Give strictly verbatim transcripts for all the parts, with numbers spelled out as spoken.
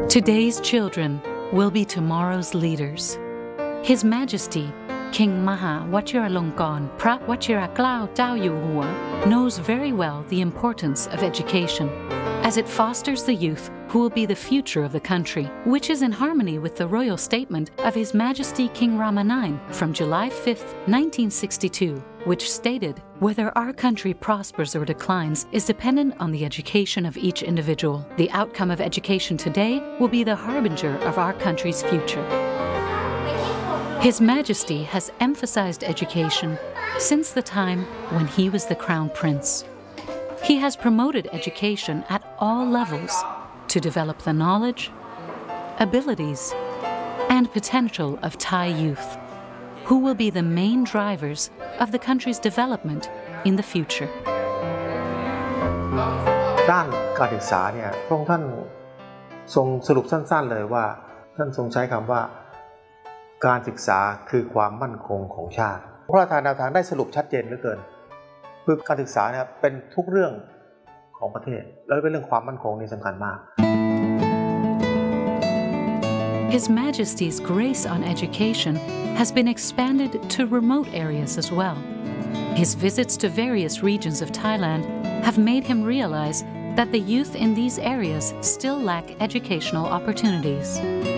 Today's children will be tomorrow's leaders. His Majesty, King Maha Vajiralongkorn Phra Vajiraklao Chao Yu Hua, knows very well the importance of education, as it fosters the youth who will be the future of the country, which is in harmony with the royal statement of His Majesty King Rama the ninth from July fifth, nineteen sixty-two, which stated, "Whether our country prospers or declines is dependent on the education of each individual. The outcome of education today will be the harbinger of our country's future." His Majesty has emphasized education since the time when he was the Crown Prince. He has promoted education at all levels to develop the knowledge, abilities, and potential of Thai youth, who will be the main drivers of the country's development in the future. ด้านการศึกษาเนี่ยพระองค์ท่านทรงสรุปสั้นๆเลยว่าท่านทรงใช้คำว่าการศึกษาคือความมั่นคงของชาติพระราชาแนวทางได้สรุปชัดเจนเหลือเกินคือการศึกษาเนี่ยเป็นทุกเรื่องของประเทศแล้วเป็นเรื่องความมั่นคงนี่สำคัญมาก His Majesty's grace on education has been expanded to remote areas as well. His visits to various regions of Thailand have made him realize that the youth in these areas still lack educational opportunities.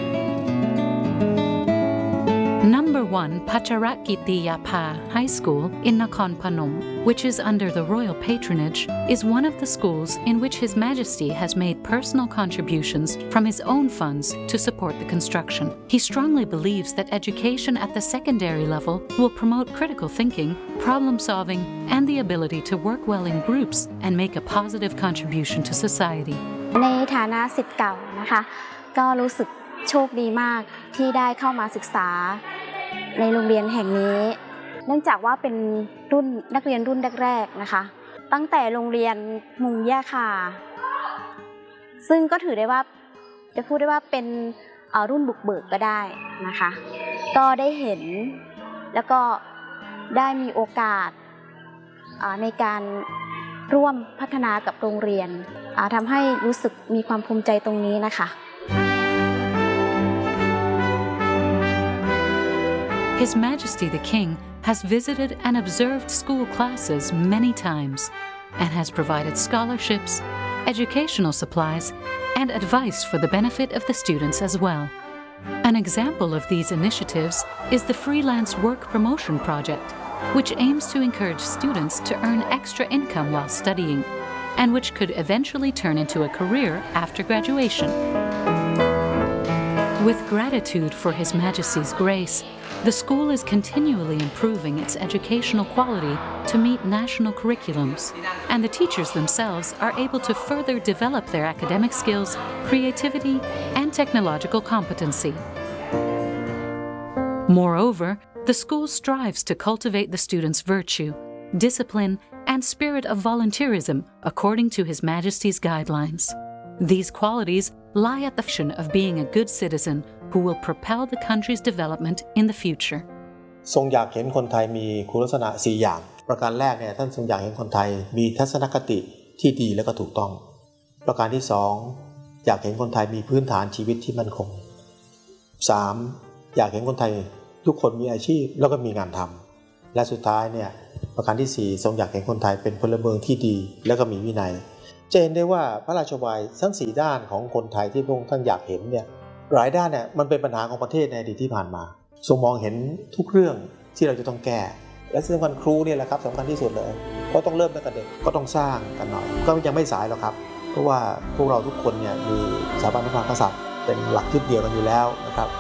Number one Pacharakitiyapha High School in Nakhon Phanom, which is under the royal patronage, is one of the schools in which His Majesty has made personal contributions from his own funds to support the construction. He strongly believes that education at the secondary level will promote critical thinking, problem solving, and the ability to work well in groups and make a positive contribution to society. ในฐานะศิษย์เก่านะคะก็รู้สึกโชคดีมากที่ได้เข้ามาศึกษาในโรงเรียนแห่งนี้เนื่องจากว่าเป็นรุ่นนักเรียนรุ่นแรกๆนะคะตั้งแต่โรงเรียนมุงย่าคาซึ่งก็ถือได้ว่าจะพูดได้ว่าเป็นรุ่นบุกเบิกก็ได้นะคะก็ได้เห็นแล้วก็ได้มีโอกาสในการร่วมพัฒนากับโรงเรียนทำให้รู้สึกมีความภูมิใจตรงนี้นะคะ His Majesty the King has visited and observed school classes many times and has provided scholarships, educational supplies, and advice for the benefit of the students as well. An example of these initiatives is the Freelance Work Promotion Project, which aims to encourage students to earn extra income while studying, and which could eventually turn into a career after graduation. With gratitude for His Majesty's grace, the school is continually improving its educational quality to meet national curriculums, and the teachers themselves are able to further develop their academic skills, creativity, and technological competency. Moreover, the school strives to cultivate the students' virtue, discipline, and spirit of volunteerism according to His Majesty's guidelines. These qualities lie at the foundation of being a good citizen who will propel the country's development in the future. ทรงอยากเห็นคนไทยมีคุณลักษณะสี่อย่างประการแรกเนี่ยท่านทรงอยากเห็นคนไทยมีทัศนคติที่ดีและก็ถูกต้องประการที่สองอยากเห็นคนไทยมีพื้นฐานชีวิตที่มั่นคงสามอยากเห็นคนไทยทุกคนมีอาชีพแล้วก็มีงานทำและสุดท้ายเนี่ยประการที่สี่ทรงอยากเห็นคนไทยเป็นพลเมืองที่ดีและก็มีวินัยจะเห็นได้ว่าพระราชวัยทั้งสี่ด้านของคนไทยที่พระองค์ท่านอยากเห็นเนี่ยหลายด้านเนี่ยมันเป็นปัญหาของประเทศในอดีตที่ผ่านมาทรงมองเห็นทุกเรื่องที่เราจะต้องแก้และสำคัญครูเนี่ยแหละครับสำคัญที่สุดเลยเพราะต้องเริ่มตั้งแต่เด็กก็ต้องสร้างกันหน่อยก็ยังไม่สายหรอกครับเพราะว่าพวกเราทุกคนเนี่ยมีสถาบันพระมหากษัตริย์เป็นหลักยึดเหนี่ยวกันอยู่แล้วนะครับ